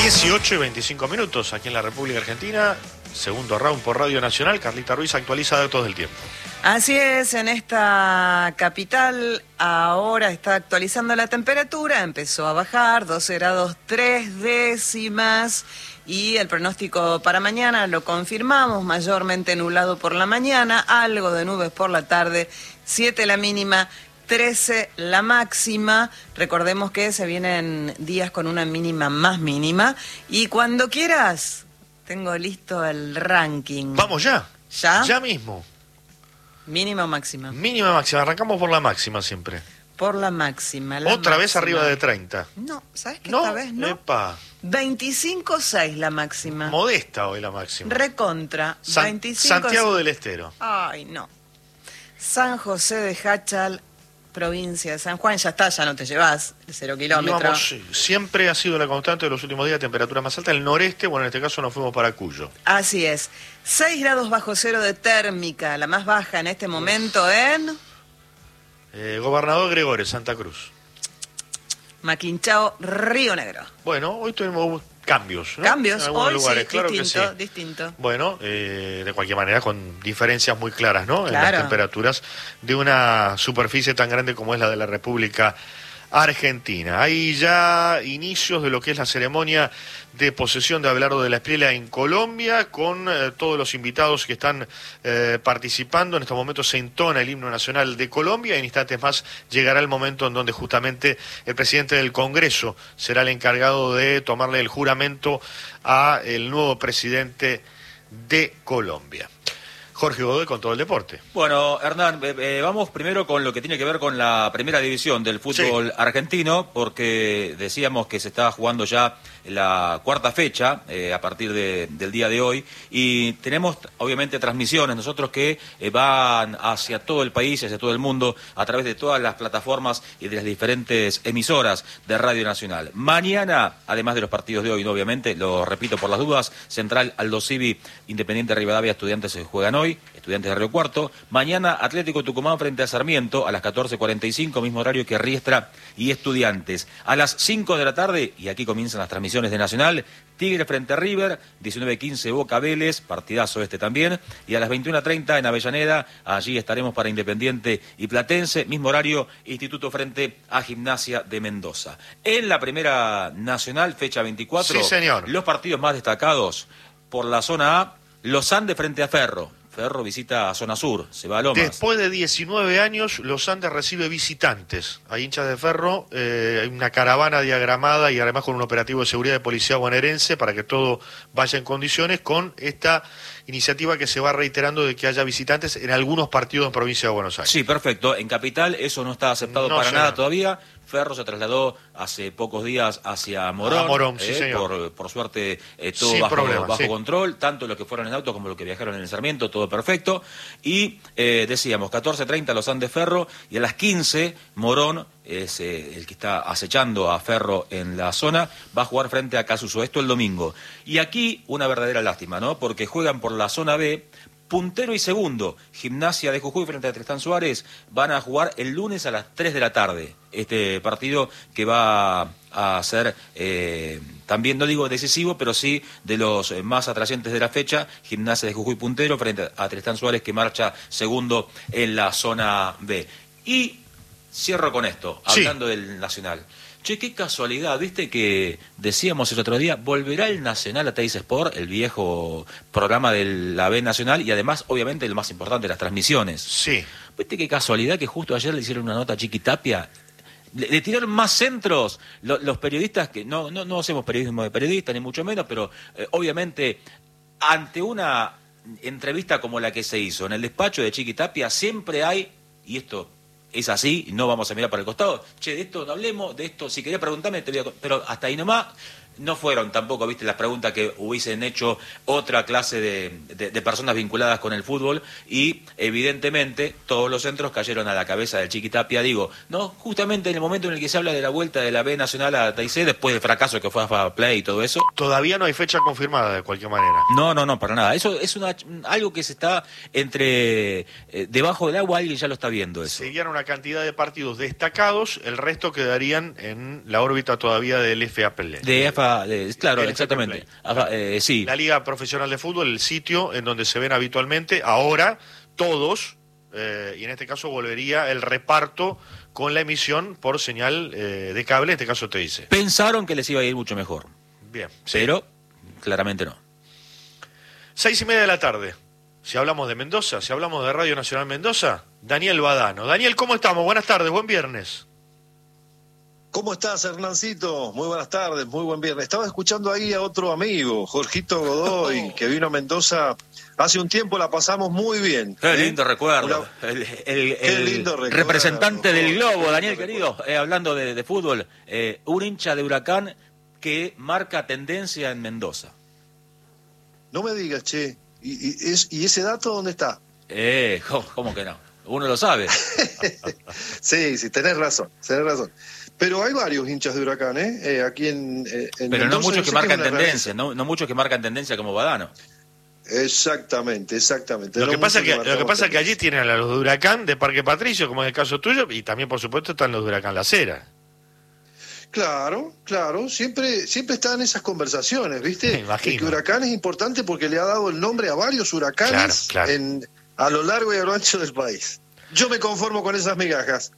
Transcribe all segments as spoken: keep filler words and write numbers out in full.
dieciocho y veinticinco minutos aquí en la República Argentina. Segundo round por Radio Nacional. Carlita Ruiz actualiza datos del tiempo. Así es, en esta capital ahora está actualizando la temperatura, empezó a bajar, doce grados tres décimas, y el pronóstico para mañana lo confirmamos, mayormente nublado por la mañana, algo de nubes por la tarde, siete la mínima, trece la máxima. Recordemos que se vienen días con una mínima más mínima, y cuando quieras, tengo listo el ranking. Vamos ya. ¿Ya? Ya mismo. ¿Mínima o máxima? Mínima máxima, arrancamos por la máxima siempre. Por la máxima. La Otra máxima. vez arriba de treinta. No, ¿sabes qué? No, Esta vez no. Epa. veinticinco coma seis la máxima. Modesta hoy la máxima. Recontra. San- veinticinco Santiago del Estero. Ay, no. San José de Háchal, provincia de San Juan. Ya está, ya no te llevas el cero kilómetros. Íbamos, siempre ha sido la constante de los últimos días, temperatura más alta. El noreste, bueno, en este caso nos fuimos para Cuyo. Así es. seis grados bajo cero de térmica, la más baja en este momento en Eh, Gobernador Gregores, Santa Cruz. Maquinchao, Río Negro. Bueno, hoy tuvimos cambios, ¿no? Cambios, En algunos hoy lugares, sí, claro distinto, que sí. distinto. Bueno, eh, de cualquier manera con diferencias muy claras, ¿no? En Claro. las temperaturas de una superficie tan grande como es la de la República Argentina. Hay ya inicios de lo que es la ceremonia de posesión de Abelardo de la Espriella en Colombia, con eh, todos los invitados que están eh, participando. En estos momentos se entona el himno nacional de Colombia. En instantes más llegará el momento en donde justamente el presidente del Congreso será el encargado de tomarle el juramento a el nuevo presidente de Colombia. Jorge Godoy con todo el deporte. Bueno, Hernán, eh, eh, vamos primero con lo que tiene que ver con la primera división del fútbol Sí. argentino, porque decíamos que se está jugando ya la cuarta fecha eh, a partir de, del día de hoy, y tenemos obviamente transmisiones nosotros que eh, van hacia todo el país, hacia todo el mundo, a través de todas las plataformas y de las diferentes emisoras de Radio Nacional. Mañana, además de los partidos de hoy, ¿no? Obviamente, lo repito por las dudas, Central, Aldo Civi, Independiente Rivadavia, Estudiantes se juegan hoy. Estudiantes de Río Cuarto. Mañana Atlético Tucumán frente a Sarmiento a las catorce cuarenta y cinco, mismo horario que Riestra y Estudiantes. A las cinco de la tarde, y aquí comienzan las transmisiones de Nacional, Tigre frente a River, diecinueve quince Boca Vélez, partidazo este también, y a las veintiuna treinta en Avellaneda, allí estaremos para Independiente y Platense, mismo horario, Instituto frente a Gimnasia de Mendoza. En la primera Nacional, fecha veinticuatro, Sí, señor. los partidos más destacados por la zona A, Los Andes frente a Ferro. Ferro visita a Zona Sur, se va a Lomas. Después de diecinueve años, Los Andes recibe visitantes. Hay hinchas de Ferro, eh, hay una caravana diagramada y además con un operativo de seguridad de policía bonaerense para que todo vaya en condiciones, con esta iniciativa que se va reiterando de que haya visitantes en algunos partidos en provincia de Buenos Aires. Sí, perfecto. En Capital eso no está aceptado No, para señor. nada todavía. Ferro se trasladó hace pocos días hacia Morón. A Morón, sí, eh, señor. Por, por suerte, eh, todo Sin bajo, problema, bajo sí. control, tanto los que fueron en auto como los que viajaron en el Sarmiento, todo perfecto. Y eh, decíamos, catorce treinta Los Andes Ferro, y a las quince Morón, es eh, el que está acechando a Ferro en la zona, va a jugar frente a Casuso. Esto el domingo. Y aquí una verdadera lástima, ¿no? Porque juegan por la zona B. Puntero y segundo, Gimnasia de Jujuy frente a Tristán Suárez, van a jugar el lunes a las tres de la tarde. Este partido que va a ser eh, también, no digo decisivo, pero sí de los más atrayentes de la fecha. Gimnasia de Jujuy puntero frente a Tristán Suárez, que marcha segundo en la zona B. Y cierro con esto, Sí. hablando del Nacional. Che, qué casualidad, viste que decíamos el otro día, volverá el Nacional a Teis Sport, el viejo programa de la B Nacional, y además, obviamente, lo más importante, las transmisiones. Sí. Viste qué casualidad que justo ayer le hicieron una nota a Chiqui Tapia, le, le tiraron más centros lo, los periodistas, que no, no, no hacemos periodismo de periodistas, ni mucho menos, pero eh, obviamente, ante una entrevista como la que se hizo en el despacho de Chiqui Tapia, siempre hay, y esto es así, no vamos a mirar para el costado, che, de esto no hablemos, de esto, si querías preguntarme, te voy a... Pero hasta ahí nomás, no fueron tampoco, viste, las preguntas que hubiesen hecho otra clase de, de, de personas vinculadas con el fútbol, y evidentemente todos los centros cayeron a la cabeza del Chiqui Tapia, digo, no, justamente en el momento en el que se habla de la vuelta de la B Nacional a Taizé, después del fracaso que fue a Fair Play y todo eso. Todavía no hay fecha confirmada de cualquier manera. No, no, no, para nada. Eso es una, algo que se está entre eh, debajo del agua, alguien ya lo está viendo eso. Serían una cantidad de partidos destacados, el resto quedarían en la órbita todavía del F A P L. De F A Ajá, eh, claro, El exactamente. F P Ajá, eh, sí. La Liga Profesional de Fútbol, el sitio en donde se ven habitualmente, ahora todos, eh, y en este caso volvería el reparto con la emisión por señal eh, de cable, en este caso te dice. Pensaron que les iba a ir mucho mejor. Bien. Sí. Pero claramente no. Seis y media de la tarde. Si hablamos de Mendoza, si hablamos de Radio Nacional Mendoza, Daniel Badano. Daniel, ¿cómo estamos? Buenas tardes, buen viernes. ¿Cómo estás, Hernancito? Muy buenas tardes, muy buen viernes. Estaba escuchando ahí a otro amigo, Jorgito Godoy, que vino a Mendoza hace un tiempo, la pasamos muy bien. Qué ¿eh? lindo recuerdo. Una... El, el, Qué el lindo recuerdo, representante del Jorge, Globo, Daniel lindo querido, eh, hablando de, de fútbol, eh, un hincha de Huracán que marca tendencia en Mendoza. No me digas, che. ¿Y, y, es, ¿y ese dato dónde está? Eh, ¿cómo que no? Uno lo sabe. Sí, sí, tenés razón, tenés razón. Pero hay varios hinchas de Huracán, ¿eh? eh aquí en, eh, en Pero Mendoza, no muchos que sé marcan es una tendencia, no, no muchos que marcan tendencia como Badano. Exactamente, exactamente. Lo No que pasa muchos que, lo que marcamos pasa que allí tendencia. tienen a los de Huracán de Parque Patricio, como en el caso tuyo, y también por supuesto están los de Huracán La Cera. Claro, claro, siempre siempre están esas conversaciones, ¿viste? Me imagino. Es que Huracán es importante porque le ha dado el nombre a varios huracanes Claro, claro. En, a lo largo y a lo ancho del país. Yo me conformo con esas migajas.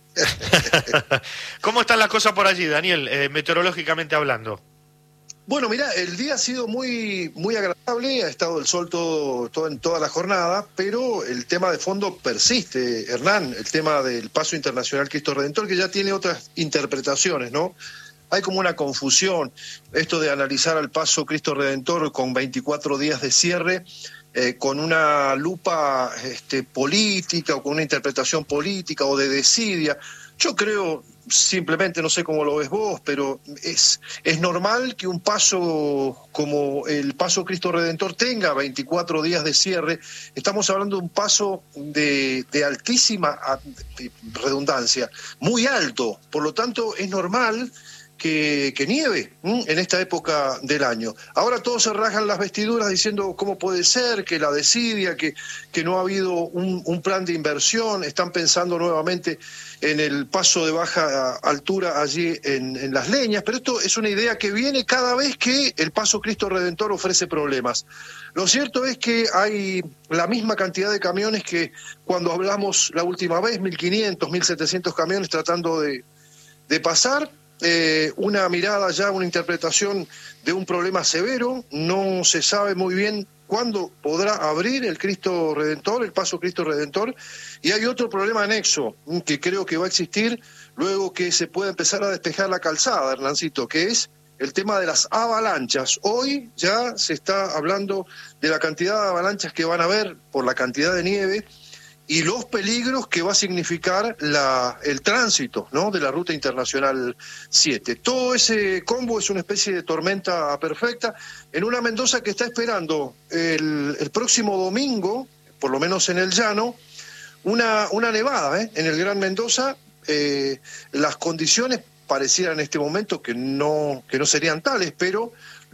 ¿Cómo están las cosas por allí, Daniel, eh, meteorológicamente hablando? Bueno, mira, el día ha sido muy muy agradable, ha estado el sol todo, todo en toda la jornada, pero el tema de fondo persiste, Hernán, el tema del paso internacional Cristo Redentor, que ya tiene otras interpretaciones, ¿no? Hay como una confusión, esto de analizar al paso Cristo Redentor con veinticuatro días de cierre, eh, con una lupa este, política o con una interpretación política o de desidia. Yo creo, simplemente, no sé cómo lo ves vos, pero es, es normal que un paso como el paso Cristo Redentor tenga veinticuatro días de cierre. Estamos hablando de un paso de, de altísima de redundancia, muy alto, por lo tanto es normal que, que nieve ¿m? en esta época del año. Ahora todos se rasgan las vestiduras diciendo cómo puede ser, que la desidia, que, que no ha habido un, un plan de inversión, están pensando nuevamente en el paso de baja altura allí en, en Las Leñas, pero esto es una idea que viene cada vez que el paso Cristo Redentor ofrece problemas. Lo cierto es que hay la misma cantidad de camiones que cuando hablamos la última vez, mil quinientos, mil setecientos camiones tratando de, de pasar. Eh, una mirada ya, una interpretación de un problema severo, no se sabe muy bien cuándo podrá abrir el Cristo Redentor, el paso Cristo Redentor, y hay otro problema anexo que creo que va a existir luego que se pueda empezar a despejar la calzada, Hernancito, que es el tema de las avalanchas. Hoy ya se está hablando de la cantidad de avalanchas que van a haber por la cantidad de nieve y los peligros que va a significar la, el tránsito, ¿no?, de la Ruta Internacional siete. Todo ese combo es una especie de tormenta perfecta en una Mendoza que está esperando el, el próximo domingo, por lo menos en el llano, una, una nevada ¿eh? en el Gran Mendoza. Eh, las condiciones parecieran en este momento que no, que no serían tales, pero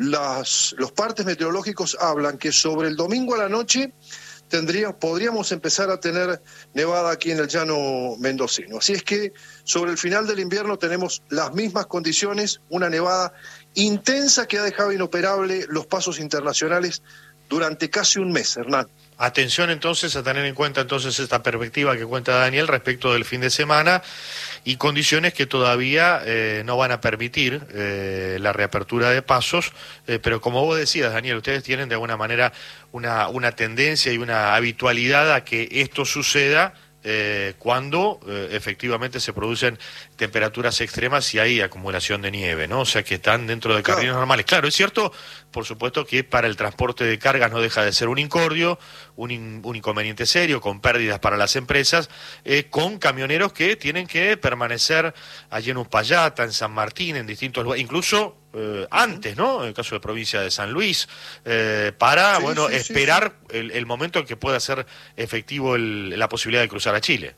las, los partes meteorológicos hablan que sobre el domingo a la noche Tendría, podríamos empezar a tener nevada aquí en el llano mendocino. Así es que sobre el final del invierno tenemos las mismas condiciones, una nevada intensa que ha dejado inoperable los pasos internacionales durante casi un mes, Hernán. Atención entonces a tener en cuenta entonces esta perspectiva que cuenta Daniel respecto del fin de semana y condiciones que todavía eh, no van a permitir eh, la reapertura de pasos, eh, pero como vos decías, Daniel, ustedes tienen de alguna manera una, una tendencia y una habitualidad a que esto suceda eh, cuando eh, efectivamente se producen temperaturas extremas y hay acumulación de nieve, ¿no? O sea que están dentro de carriles Claro. normales. Claro, es cierto, por supuesto que para el transporte de cargas no deja de ser un incordio, un, in, un inconveniente serio, con pérdidas para las empresas, eh, con camioneros que tienen que permanecer allí en Uspallata, en San Martín, en distintos lugares, incluso eh, antes, ¿no? En el caso de provincia de San Luis, eh, para, Sí, bueno, sí, sí, esperar sí. El, el momento en que pueda ser efectivo el, la posibilidad de cruzar a Chile.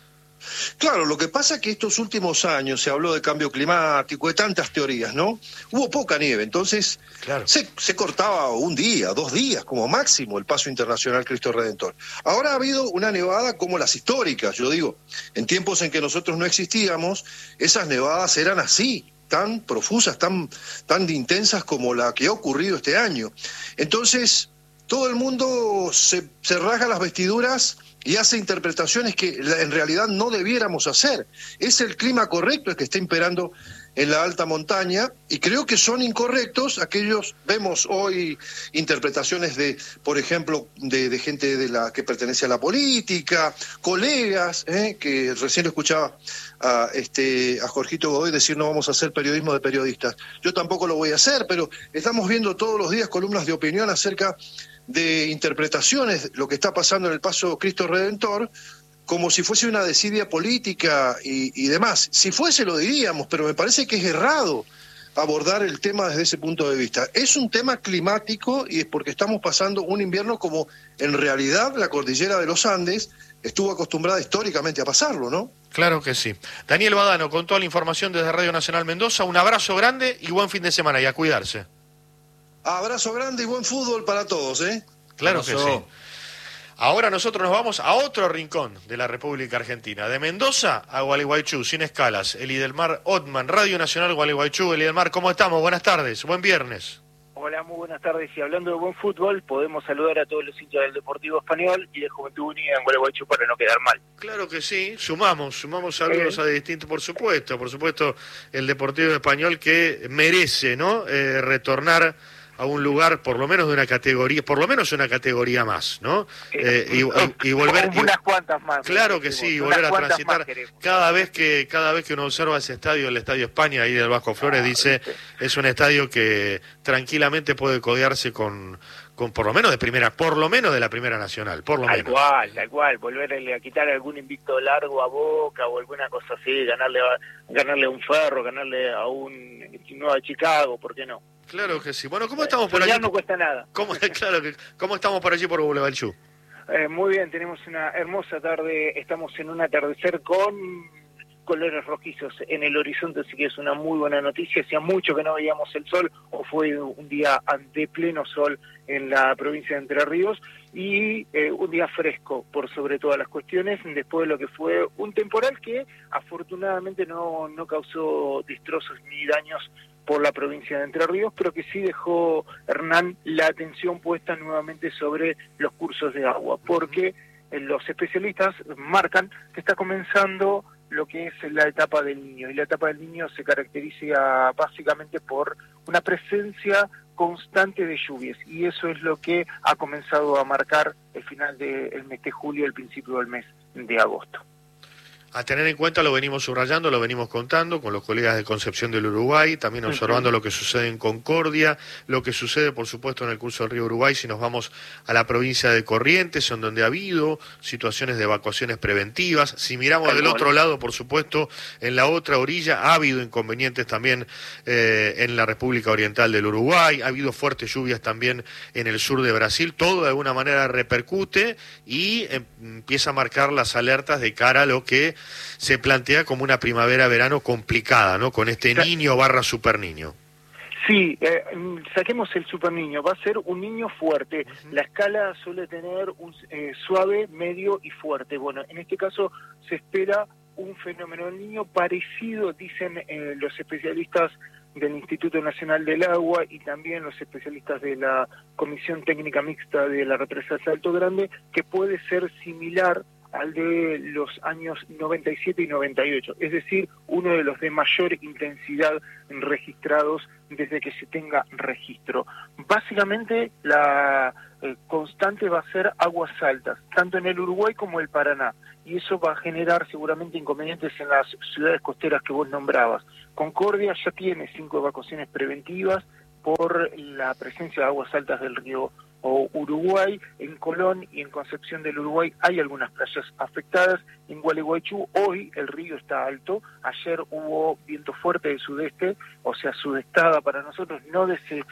Claro, lo que pasa es que estos últimos años se habló de cambio climático, de tantas teorías, ¿no? Hubo poca nieve, entonces Claro. se, se cortaba un día, dos días como máximo el paso internacional Cristo Redentor. Ahora ha habido una nevada como las históricas, yo digo, en tiempos en que nosotros no existíamos, esas nevadas eran así, tan profusas, tan, tan intensas como la que ha ocurrido este año. Entonces, todo el mundo se, se rasga las vestiduras y hace interpretaciones que en realidad no debiéramos hacer. Es el clima correcto el que está imperando en la alta montaña, y creo que son incorrectos aquellos. Vemos hoy interpretaciones de, por ejemplo, de, de gente de la que pertenece a la política, colegas, ¿eh? que recién lo escuchaba a, este, a Jorgito Godoy decir no vamos a hacer periodismo de periodistas. Yo tampoco lo voy a hacer, pero estamos viendo todos los días columnas de opinión acerca de interpretaciones, lo que está pasando en el Paso Cristo Redentor, como si fuese una desidia política y, y demás. Si fuese lo diríamos, pero me parece que es errado abordar el tema desde ese punto de vista. Es un tema climático y es porque estamos pasando un invierno como en realidad la cordillera de los Andes estuvo acostumbrada históricamente a pasarlo, ¿no? Claro que sí. Daniel Badano, con toda la información desde Radio Nacional Mendoza, un abrazo grande y buen fin de semana y a cuidarse. Abrazo grande y buen fútbol para todos, ¿eh? Claro que sí. Ahora nosotros nos vamos a otro rincón de la República Argentina, de Mendoza a Gualeguaychú, sin escalas. Elidelmar Otman, Radio Nacional Gualeguaychú. Elidelmar, ¿cómo estamos? Buenas tardes, buen viernes. Hola, muy buenas tardes. Y hablando de buen fútbol, podemos saludar a todos los hinchas del Deportivo Español y de Juventud Unida en Gualeguaychú para no quedar mal. Claro que sí, sumamos, sumamos saludos eh. a distintos, por supuesto, por supuesto, el Deportivo Español que merece, ¿no?, eh, retornar a un lugar por lo menos de una categoría, por lo menos una categoría más, ¿no? Eh, y, y, y volver y, unas cuantas más. Claro que sí, y volver a transitar cada vez que cada vez que uno observa ese estadio, el Estadio España ahí del Vasco Flores, ah, dice, sí. Es un estadio que tranquilamente puede codearse con con por lo menos de primera, por lo menos de la Primera Nacional, por lo tal menos. Tal cual, tal cual, volverle a quitar algún invicto largo a Boca o alguna cosa así, ganarle a, ganarle a un Ferro, ganarle a un Nueva Chicago, ¿por qué no? Claro que sí. Bueno, ¿cómo estamos por allí? Ya no cuesta nada. ¿Cómo, claro que, ¿Cómo estamos por allí por Gualeguaychú? Eh, muy bien, tenemos una hermosa tarde, estamos en un atardecer con colores rojizos en el horizonte, así que es una muy buena noticia. Hacía mucho que no veíamos el sol, o fue un día de pleno sol en la provincia de Entre Ríos, y eh, un día fresco por sobre todas las cuestiones, después de lo que fue un temporal que afortunadamente no, no causó destrozos ni daños por la provincia de Entre Ríos, pero que sí dejó, Hernán, la atención puesta nuevamente sobre los cursos de agua, porque eh, los especialistas marcan que está comenzando lo que es la etapa del Niño, y la etapa del Niño se caracteriza básicamente por una presencia constante de lluvias, y eso es lo que ha comenzado a marcar el final del mes de julio, el principio del mes de agosto. A tener en cuenta, lo venimos subrayando, lo venimos contando con los colegas de Concepción del Uruguay, también observando uh-huh. lo que sucede en Concordia, lo que sucede, por supuesto, en el curso del río Uruguay, si nos vamos a la provincia de Corrientes, en donde ha habido situaciones de evacuaciones preventivas. Si miramos Tal del cual. otro lado, por supuesto, en la otra orilla, ha habido inconvenientes también eh, en la República Oriental del Uruguay, ha habido fuertes lluvias también en el sur de Brasil, todo de alguna manera repercute y eh, empieza a marcar las alertas de cara a lo que se plantea como una primavera-verano complicada, ¿no? Con este niño barra super niño. Sí, eh, saquemos el super niño, va a ser un niño fuerte. Uh-huh. La escala suele tener un eh, suave, medio y fuerte. Bueno, en este caso se espera un fenómeno del niño parecido, dicen eh, los especialistas del Instituto Nacional del Agua y también los especialistas de la Comisión Técnica Mixta de la Represa de Salto Grande, que puede ser similar al de los años noventa y siete y noventa y ocho, es decir, uno de los de mayor intensidad registrados desde que se tenga registro. Básicamente la eh, constante va a ser aguas altas, tanto en el Uruguay como el Paraná, y eso va a generar seguramente inconvenientes en las ciudades costeras que vos nombrabas. Concordia ya tiene cinco evacuaciones preventivas por la presencia de aguas altas del río o Uruguay. En Colón y en Concepción del Uruguay hay algunas playas afectadas. En Gualeguaychú hoy el río está alto, ayer hubo viento fuerte del sudeste, o sea, sudestada para nosotros, no dese,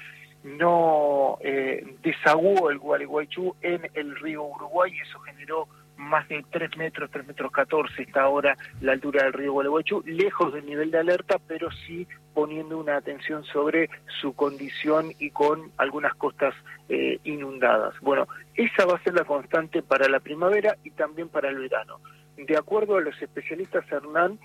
no eh, desaguó el Gualeguaychú en el río Uruguay, y eso generó más de tres metros, tres metros catorce está ahora la altura del río Gualeguaychú, lejos del nivel de alerta, pero sí poniendo una atención sobre su condición y con algunas costas eh, inundadas. Bueno, esa va a ser la constante para la primavera y también para el verano. De acuerdo a los especialistas, Hernán,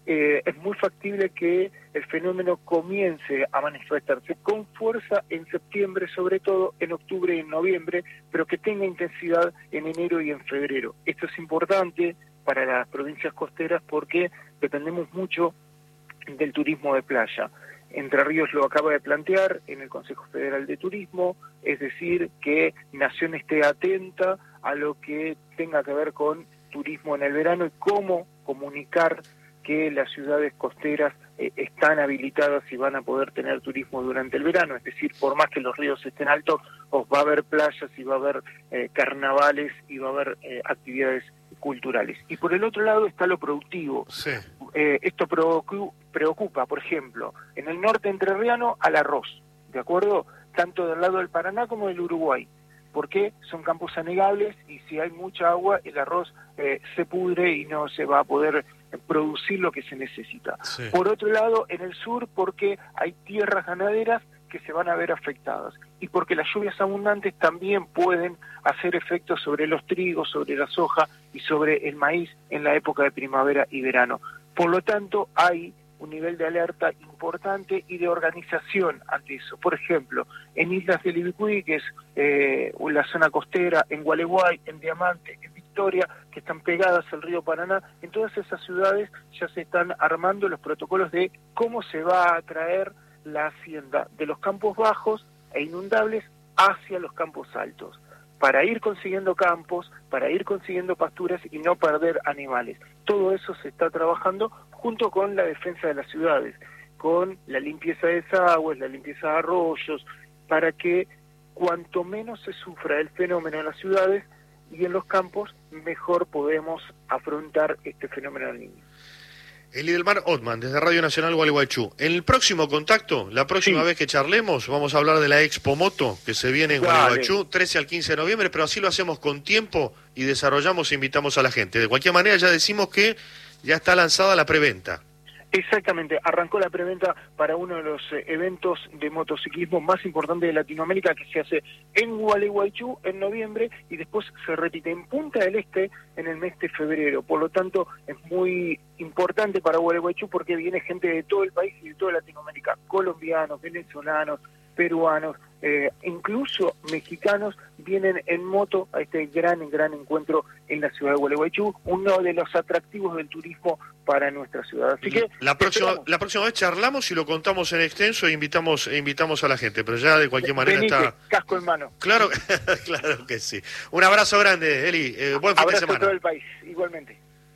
eh, es muy factible que el fenómeno comience a manifestarse con fuerza en septiembre, sobre todo en octubre y en noviembre, pero que tenga intensidad en enero y en febrero. Esto es importante para las provincias costeras porque dependemos mucho del turismo de playa. Entre Ríos lo acaba de plantear en el Consejo Federal de Turismo, es decir, que Nación esté atenta a lo que tenga que ver con turismo en el verano y cómo comunicar que las ciudades costeras eh, están habilitadas y van a poder tener turismo durante el verano. Es decir, por más que los ríos estén altos, os va a haber playas y va a haber eh, carnavales y va a haber eh, actividades culturales. Y por el otro lado está lo productivo. Sí. Eh, esto preocu- preocupa, por ejemplo, en el norte entrerriano al arroz, ¿de acuerdo? Tanto del lado del Paraná como del Uruguay. Porque son campos anegables y si hay mucha agua, el arroz eh, se pudre y no se va a poder producir lo que se necesita. Sí. Por otro lado, en el sur, porque hay tierras ganaderas que se van a ver afectadas y porque las lluvias abundantes también pueden hacer efectos sobre los trigos, sobre la soja y sobre el maíz en la época de primavera y verano. Por lo tanto, hay un nivel de alerta importante y de organización ante eso. Por ejemplo, en Islas del Ibicuí, que es eh, la zona costera, en Gualeguay, en Diamante, en Victoria, que están pegadas al río Paraná, en todas esas ciudades ya se están armando los protocolos de cómo se va a traer la hacienda de los campos bajos e inundables hacia los campos altos, para ir consiguiendo campos, para ir consiguiendo pasturas y no perder animales. Todo eso se está trabajando junto con la defensa de las ciudades, con la limpieza de desagües, la limpieza de arroyos, para que cuanto menos se sufra el fenómeno en las ciudades y en los campos, mejor podemos afrontar este fenómeno del Niño. Elidelmar Ottman, desde Radio Nacional Gualeguaychú. En el próximo contacto, la próxima Sí. vez que charlemos, vamos a hablar de la Expo Moto que se viene en Dale. Gualeguaychú, trece al quince de noviembre, pero así lo hacemos con tiempo y desarrollamos e invitamos a la gente. De cualquier manera, ya decimos que ya está lanzada la preventa. Exactamente, arrancó la preventa para uno de los eh, eventos de motociclismo más importantes de Latinoamérica que se hace en Gualeguaychú en noviembre y después se repite en Punta del Este en el mes de febrero. Por lo tanto, es muy importante para Gualeguaychú porque viene gente de todo el país y de toda Latinoamérica, colombianos, venezolanos, peruanos, eh, incluso mexicanos vienen en moto a este gran, gran encuentro en la ciudad de Gualeguaychú, uno de los atractivos del turismo para nuestra ciudad. Así que La próxima, esperamos. la próxima vez charlamos y lo contamos en extenso e invitamos, e invitamos a la gente, pero ya de cualquier manera Venite, está... casco en mano. Claro, claro que sí. Un abrazo grande, Eli. Eh, buen fin Abrazo de a semana. todo el país, igualmente.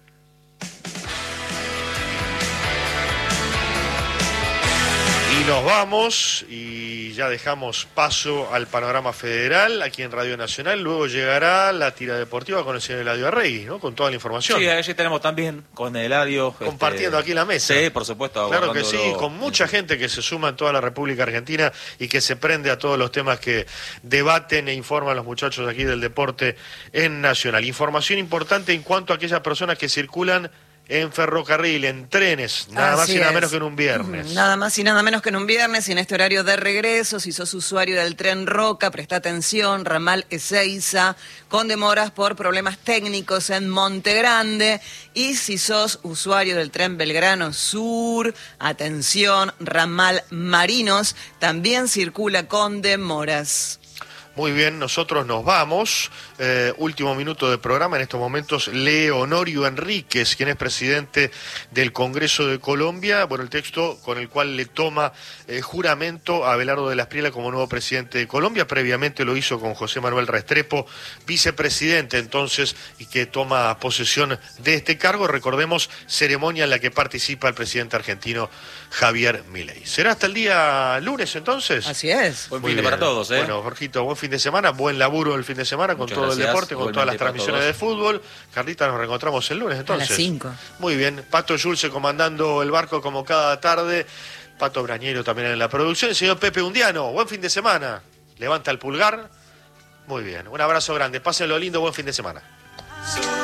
Y nos vamos y ya dejamos paso al panorama federal aquí en Radio Nacional. Luego llegará la tira deportiva con el señor Eladio Arregui, ¿no? Con toda la información. Sí, allí tenemos también con Eladio. Compartiendo este, aquí la mesa. Sí, por supuesto. Claro que sí, abordándolo. con mucha gente que se suma en toda la República Argentina y que se prende a todos los temas que debaten e informan los muchachos aquí del deporte en Nacional. Información importante en cuanto a aquellas personas que circulan en ferrocarril, en trenes, nada Así más y nada es. menos que en un viernes. Nada más y nada menos que en un viernes y en este horario de regreso. Si sos usuario del tren Roca, presta atención, ramal Ezeiza, con demoras por problemas técnicos en Monte Grande. Y si sos usuario del tren Belgrano Sur, atención, ramal Marinos, también circula con demoras. Muy bien, nosotros nos vamos. Eh, último minuto de programa. En estos momentos, Leonorio Enríquez, quien es presidente del Congreso de Colombia, bueno, el texto con el cual le toma eh, juramento a Abelardo de la Espriella como nuevo presidente de Colombia. Previamente lo hizo con José Manuel Restrepo, vicepresidente entonces, y que toma posesión de este cargo. Recordemos, ceremonia en la que participa el presidente argentino Javier Milei. ¿Será hasta el día lunes entonces? Así es. Buen Muy fin de bien. para todos, ¿eh? Bueno, Jorgito, buen fin de semana, buen laburo el fin de semana con Muchas todo el gracias. deporte, con todas las Igualmente para transmisiones de todos. fútbol. Carlita, nos reencontramos el lunes entonces. A las cinco. Muy bien, Pato Yulce comandando el barco como cada tarde, Pato Brañero también en la producción, el señor Pepe Undiano, buen fin de semana, levanta el pulgar. Muy bien, un abrazo grande, pásenlo lindo, buen fin de semana.